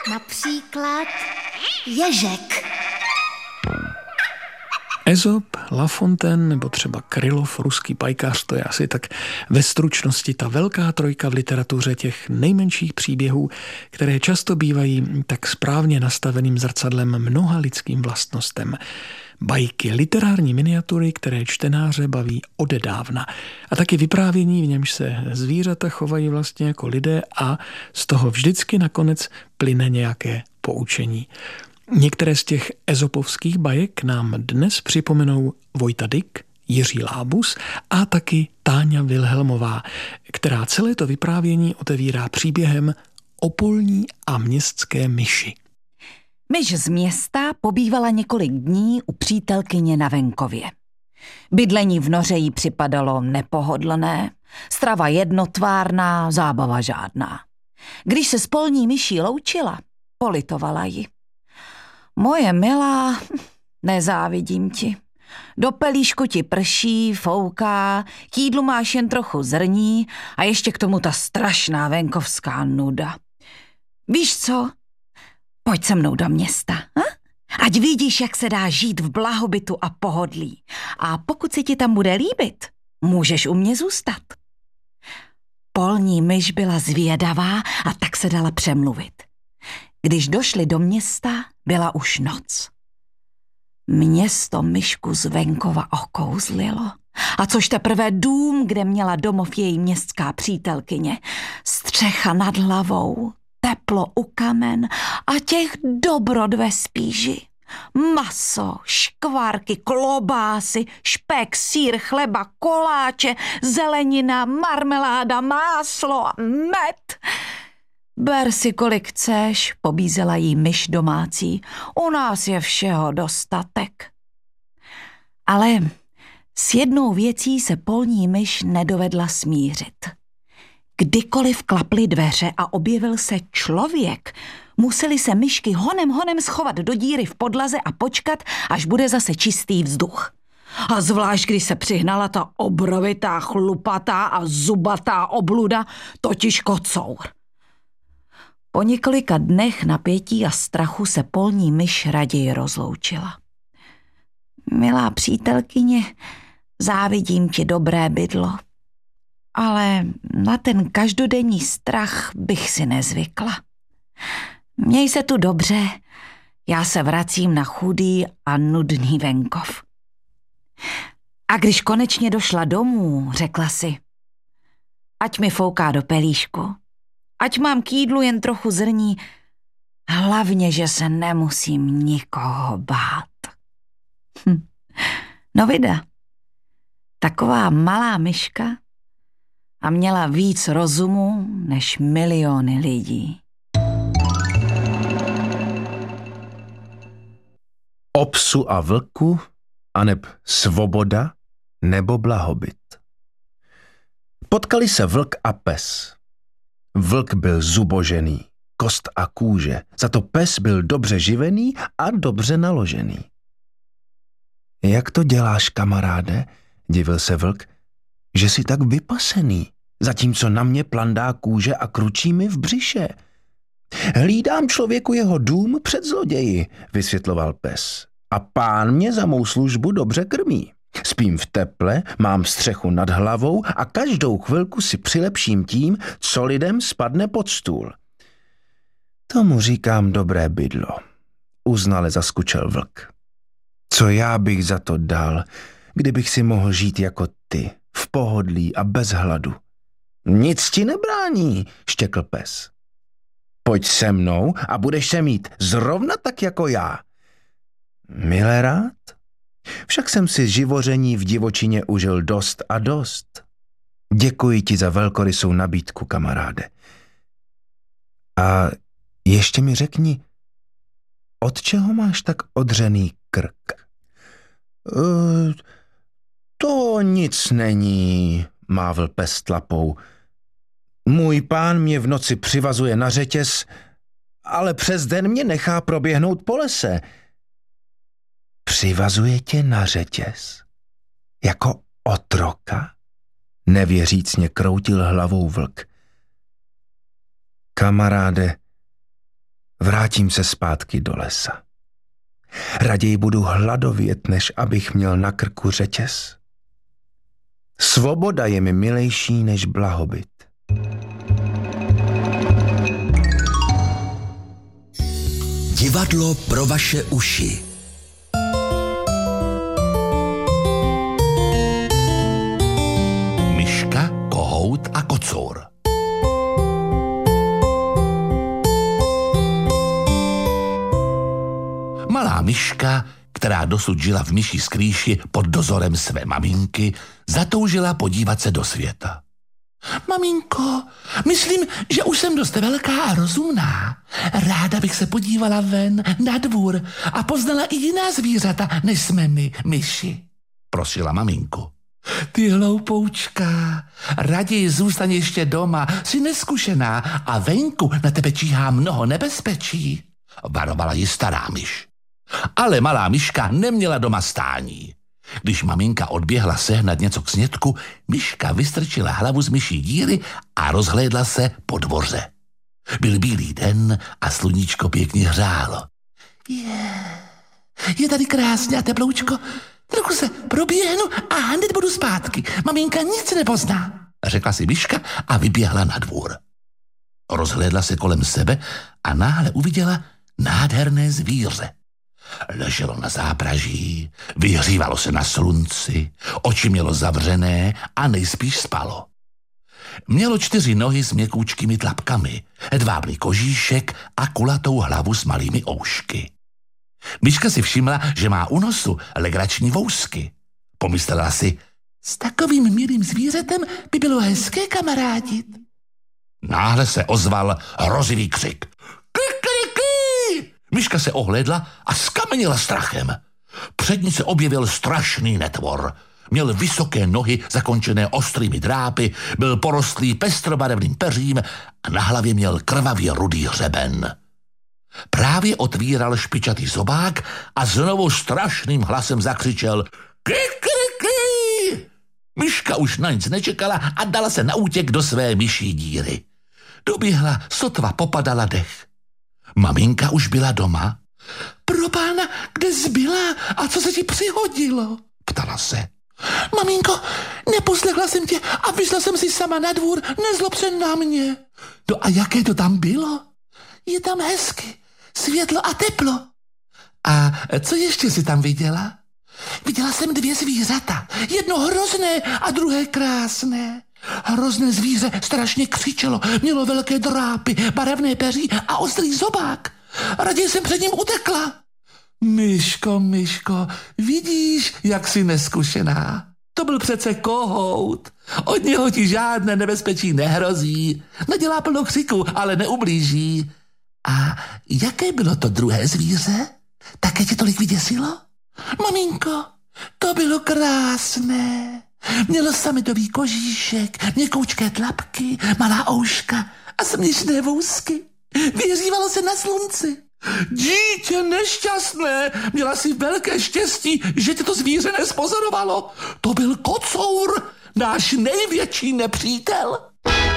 Například ježek. Ezop, La Fontaine nebo třeba Krylov, ruský pajkař, to je asi tak ve stručnosti ta velká trojka v literatuře těch nejmenších příběhů, které často bývají tak správně nastaveným zrcadlem mnoha lidským vlastnostem. Bajky, literární miniatury, které čtenáře baví odedávna. A taky vyprávění, v němž se zvířata chovají vlastně jako lidé a z toho vždycky nakonec plyne nějaké poučení. Některé z těch ezopovských bajek nám dnes připomenou Vojta Dyk, Jiří Lábus a taky Táňa Vilhelmová, která celé to vyprávění otevírá příběhem o polní a městské myši. Myš z města pobývala několik dní u přítelkyně na venkově. Bydlení v noře jí připadalo nepohodlné, strava jednotvárná, zábava žádná. Když se s polní myší loučila, politovala ji. Moje milá, nezávidím ti. Do pelíšku ti prší, fouká, k jídlu máš jen trochu zrní a ještě k tomu ta strašná venkovská nuda. Víš co? Pojď se mnou do města, ať vidíš, jak se dá žít v blahobytu a pohodlí. A pokud se ti tam bude líbit, můžeš u mě zůstat. Polní myš byla zvědavá a tak se dala přemluvit. Když došli do města, byla už noc. Město myšku z venkova okouzlilo. A což teprve dům, kde měla domov její městská přítelkyně. Střecha nad hlavou, teplo u kamen a těch dobrod ve spíži. Maso, škvárky, klobásy, špek, sýr, chleba, koláče, zelenina, marmeláda, máslo a med. Ber si kolik chceš, pobízela jí myš domácí, u nás je všeho dostatek. Ale s jednou věcí se polní myš nedovedla smířit. Kdykoliv klaply dveře a objevil se člověk, museli se myšky honem schovat do díry v podlaze a počkat, až bude zase čistý vzduch. A zvlášť, když se přihnala ta obrovitá, chlupatá a zubatá obluda, totiž kocour. Po několika dnech napětí a strachu se polní myš raději rozloučila. Milá přítelkyně, závidím ti dobré bydlo, ale na ten každodenní strach bych si nezvykla. Měj se tu dobře, já se vracím na chudý a nudný venkov. A když konečně došla domů, řekla si, ať mi fouká do pelíšku, ať mám k jídlu jen trochu zrní, hlavně, že se nemusím nikoho bát. No vida, taková malá myška a měla víc rozumu než miliony lidí. O psu a vlku, aneb svoboda nebo blahobyt. Potkali se vlk a pes. Vlk byl zubožený, kost a kůže, za to pes byl dobře živený a dobře naložený. Jak to děláš, kamaráde, divil se vlk, že jsi tak vypasený, zatímco na mě plandá kůže a kručí mi v břiše. Hlídám člověku jeho dům před zloději, vysvětloval pes. A pán mě za mou službu dobře krmí. Spím v teple, mám střechu nad hlavou a každou chvilku si přilepším tím, co lidem spadne pod stůl. Tomu říkám dobré bydlo, uznale zaskučel vlk. Co já bych za to dal, kdybych si mohl žít jako ty, v pohodlí a bez hladu? Nic ti nebrání, štěkl pes. Pojď se mnou a budeš se mít zrovna tak jako já. Mile rád? Však jsem si živoření v divočině užil dost a dost. Děkuji ti za velkorysou nabídku, kamaráde. A ještě mi řekni, od čeho máš tak odřený krk? To nic není, mávl pes tlapou. Můj pán mě v noci přivazuje na řetěz, ale přes den mě nechá proběhnout po lese. Přivazuje tě na řetěz? Jako otroka? Nevěřícně kroutil hlavou vlk. Kamaráde, Vrátím se zpátky do lesa. Raději budu hladovět, než abych měl na krku řetěz. Svoboda je mi milejší než blahobyt. Divadlo pro vaše uši. Myška, kohout a kocour. Malá myška, která dosud žila v myší skrýši pod dozorem své maminky, zatoužila podívat se do světa. Maminko, myslím, že už jsem dost velká a rozumná. Ráda bych se podívala ven na dvůr a poznala i jiná zvířata, než jsme my, myši, prosila maminku. Ty hloupoučka, raději zůstaň ještě doma, jsi neskušená a venku na tebe číhá mnoho nebezpečí, varovala ji stará myš. Ale malá myška neměla doma stání. Když maminka odběhla sehnat něco k snědku, myška vystrčila hlavu z myší díry a rozhlédla se po dvoře. Byl bílý den a sluníčko pěkně hřálo. Je tady krásně a teploučko. Trochu se proběhnu a hned budu zpátky. Maminka nic nepozná, řekla si myška a vyběhla na dvůr. Rozhlédla se kolem sebe a náhle uviděla nádherné zvíře. Leželo na zápraží, vyhřívalo se na slunci, oči mělo zavřené a nejspíš spalo. Mělo 4 nohy s měkoučkými tlapkami, hedvábný kožíšek a kulatou hlavu s malými oušky. Myška si všimla, že má u nosu legrační vousky. Pomyslela si, s takovým milým zvířetem by bylo hezké kamarádit. Náhle se ozval hrozivý křik. Myška se ohlédla a skamenila strachem. Před ní se objevil strašný netvor. Měl vysoké nohy zakončené ostrými drápy, byl porostlý pestrobarevným peřím a na hlavě měl krvavě rudý hřeben. Právě otvíral špičatý zobák a znovu strašným hlasem zakřičel Kri. Myška už na nic nečekala a dala se na útěk do své myší díry. Doběhla, sotva popadala dech. Maminka už byla doma. Probána, kde zbyla a co se ti přihodilo? Ptala se. Maminko, neposlechla jsem tě a vyšla jsem si sama na dvůr, nezlob se na mě. No a jaké to tam bylo? Je tam hezky, světlo a teplo. A co ještě si tam viděla? Viděla jsem 2 zvířata, jedno hrozné a druhé krásné. Hrozné zvíře strašně křičelo, mělo velké drápy, barevné peří a ostrý zobák. Raději jsem před ním utekla. Myško, vidíš, jak jsi neskušená. To byl přece kohout. Od něho ti žádné nebezpečí nehrozí. Nadělá plno křiku, ale neublíží. A jaké bylo to druhé zvíře? Také tě tolik vyděsilo? Maminko, to bylo krásné. Mělo sametový kožíšek, měkoučké tlapky, malá ouška a směšné vousky. Vyhřívalo se na slunci. Dítě nešťastné, měla si velké štěstí, že tě to zvíře nespozorovalo. To byl kocour, náš největší nepřítel.